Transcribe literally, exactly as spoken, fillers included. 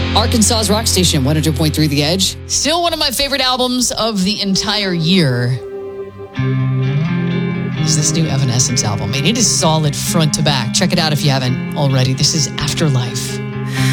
Arkansas's rock station, one hundred point three The Edge. Still one of my favorite albums of the entire year is this new Evanescence album. I mean, it is solid front to back. Check it out if you haven't already. This is Afterlife.